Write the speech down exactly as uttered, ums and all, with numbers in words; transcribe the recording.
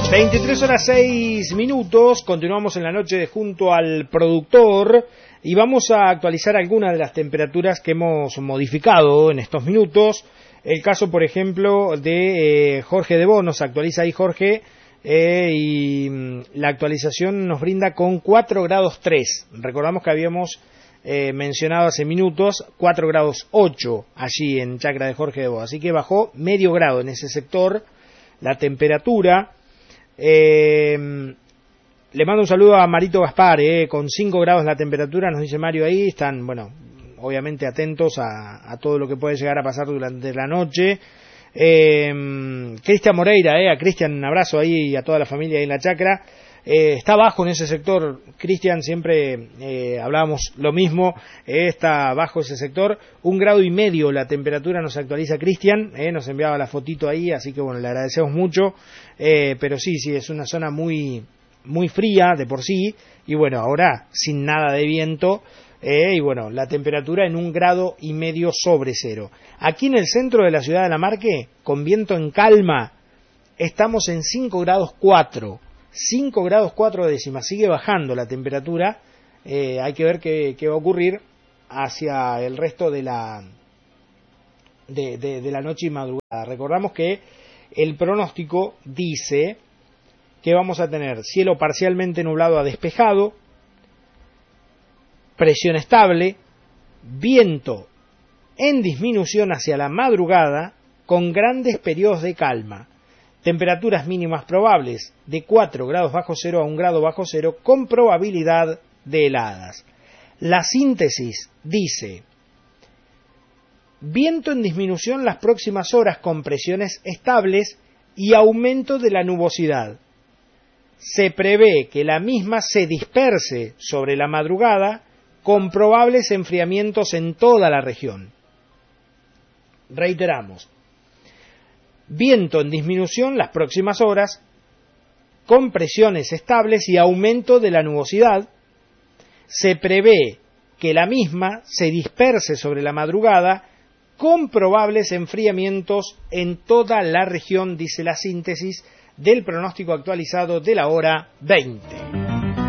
veintitrés horas seis minutos, continuamos en la noche de Junto al Productor y vamos a actualizar algunas de las temperaturas que hemos modificado en estos minutos. El caso, por ejemplo, de eh, Jorge de Bo, nos actualiza ahí Jorge, eh, y mm, la actualización nos brinda con cuatro grados tres. Recordamos que habíamos eh, mencionado hace minutos cuatro grados ocho allí en Chacra de Jorge de Bo, así que bajó medio grado en ese sector la temperatura. Eh, le mando un saludo a Marito Gaspar, eh, con cinco grados la temperatura, nos dice Mario ahí. Están, bueno, obviamente atentos a, a todo lo que puede llegar a pasar durante la noche. Eh, Cristian Moreira, eh, a Cristian un abrazo ahí y a toda la familia ahí en la Chacra. Eh, está bajo en ese sector, Cristian, siempre eh, hablábamos lo mismo, eh, está bajo ese sector, un grado y medio la temperatura nos actualiza Cristian, eh, nos enviaba la fotito ahí, así que bueno, le agradecemos mucho, eh, pero sí, sí, es una zona muy, muy fría de por sí, y bueno, ahora sin nada de viento, eh, y bueno, la temperatura en un grado y medio sobre cero. Aquí en el centro de la ciudad de Lamarque, con viento en calma, estamos en cinco grados cuatro. cinco grados cuatro décimas, sigue bajando la temperatura, eh, hay que ver qué, qué va a ocurrir hacia el resto de la de, de, de la noche y madrugada. Recordamos que el pronóstico dice que vamos a tener cielo parcialmente nublado a despejado, presión estable, viento en disminución hacia la madrugada, con grandes periodos de calma. Temperaturas mínimas probables de cuatro grados bajo cero a un grado bajo cero con probabilidad de heladas. La síntesis dice: viento en disminución las próximas horas con presiones estables y aumento de la nubosidad. Se prevé que la misma se disperse sobre la madrugada con probables enfriamientos en toda la región. Reiteramos. Viento en disminución las próximas horas, con presiones estables y aumento de la nubosidad. Se prevé que la misma se disperse sobre la madrugada, con probables enfriamientos en toda la región, dice la síntesis del pronóstico actualizado de la hora veinte.